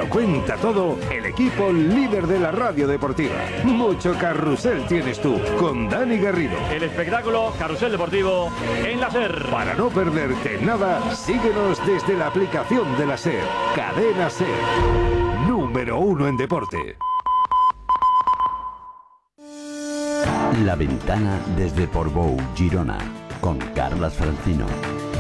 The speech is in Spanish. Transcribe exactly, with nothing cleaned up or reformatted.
lo cuenta todo el equipo líder de la radio deportiva. Mucho carrusel tienes tú con Dani Garrido. El espectáculo Carrusel Deportivo en la SER. Para no perderte nada, síguenos desde la aplicación de la SER. Cadena SER. Número uno en deporte. La ventana desde Portbou, Girona, con Carlas Francino.